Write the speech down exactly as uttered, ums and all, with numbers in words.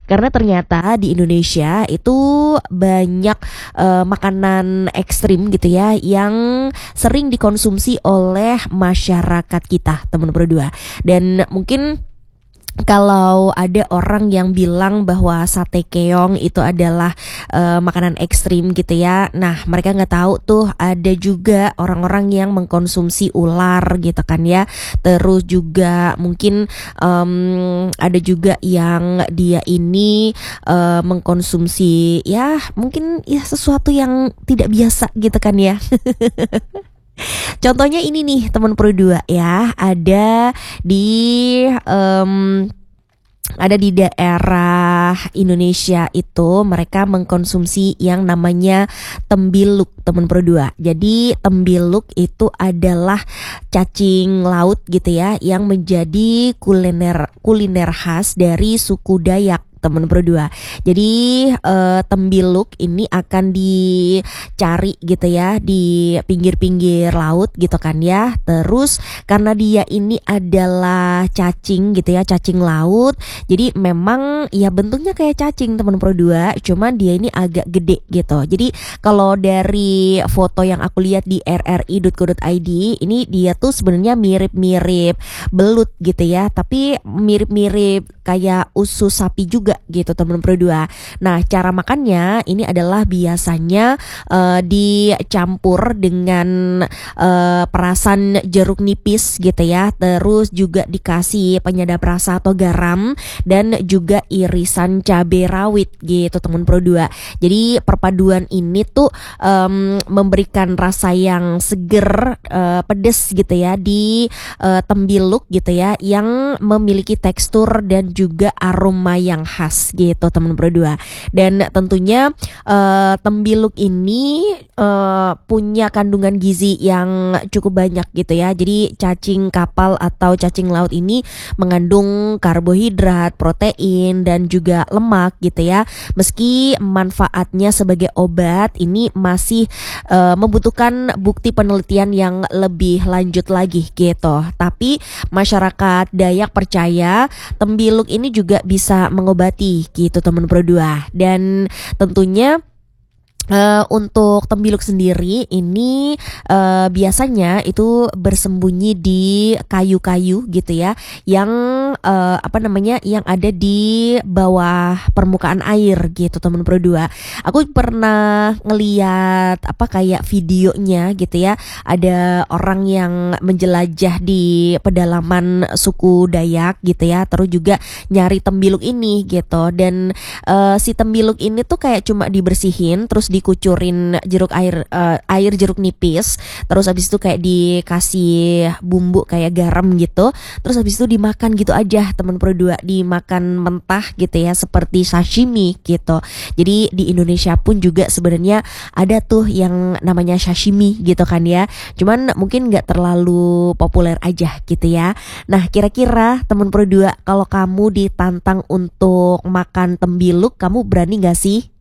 Karena ternyata di Indonesia itu banyak uh, makanan ekstrim gitu ya yang sering dikonsumsi oleh masyarakat kita, teman berdua. Dan mungkin kalau ada orang yang bilang bahwa sate keong itu adalah uh, makanan ekstrim gitu ya, nah mereka nggak tahu tuh ada juga orang-orang yang mengkonsumsi ular gitu kan ya. Terus juga mungkin um, ada juga yang dia ini uh, mengkonsumsi ya mungkin ya sesuatu yang tidak biasa gitu kan ya. Contohnya ini nih teman Pro dua ya, ada di um, ada di daerah Indonesia itu mereka mengkonsumsi yang namanya tembiluk, teman Pro dua. Jadi tembiluk itu adalah cacing laut gitu ya yang menjadi kuliner kuliner khas dari suku Dayak, teman Pro dua. Jadi uh, tembiluk ini akan dicari gitu ya di pinggir-pinggir laut gitu kan ya. Terus karena dia ini adalah cacing gitu ya, cacing laut. Jadi memang ya bentuknya kayak cacing, teman Pro dua, cuman dia ini agak gede gitu. Jadi kalau dari foto yang aku lihat di r r i dot co dot i d, ini dia tuh sebenarnya mirip-mirip belut gitu ya, tapi mirip-mirip kayak usus sapi juga gitu, teman Pro dua. Nah, cara makannya ini adalah biasanya uh, dicampur dengan uh, perasan jeruk nipis gitu ya. Terus juga dikasih penyedap rasa atau garam dan juga irisan cabai rawit gitu, teman Pro dua. Jadi perpaduan ini tuh um, memberikan rasa yang seger, uh, pedes gitu ya di uh, tembiluk gitu ya, yang memiliki tekstur dan juga aroma yang khas gitu, teman Pro dua. Dan tentunya uh, tembiluk ini uh, punya kandungan gizi yang cukup banyak gitu ya. Jadi cacing kapal atau cacing laut ini mengandung karbohidrat, protein dan juga lemak gitu ya. Meski manfaatnya sebagai obat ini masih uh, membutuhkan bukti penelitian yang lebih lanjut lagi gitu. Tapi masyarakat Dayak percaya tembiluk ini juga bisa mengobati gitu, teman Pro dua. Dan tentunya Uh, untuk tembiluk sendiri ini uh, biasanya itu bersembunyi di kayu-kayu gitu ya, yang uh, apa namanya yang ada di bawah permukaan air gitu, teman Pro dua. Aku pernah ngeliat apa kayak videonya gitu ya, ada orang yang menjelajah di pedalaman suku Dayak gitu ya, terus juga nyari tembiluk ini gitu. Dan uh, si tembiluk ini tuh kayak cuma dibersihin terus dikucurin jeruk air uh, air jeruk nipis, terus habis itu kayak dikasih bumbu kayak garam gitu, terus habis itu dimakan gitu aja, teman Pro dua, dimakan mentah gitu ya seperti sashimi gitu. Jadi di Indonesia pun juga sebenarnya ada tuh yang namanya sashimi gitu kan ya, cuman mungkin nggak terlalu populer aja gitu ya. Nah, kira-kira teman Pro dua, kalau kamu ditantang untuk makan tembiluk, kamu berani nggak sih?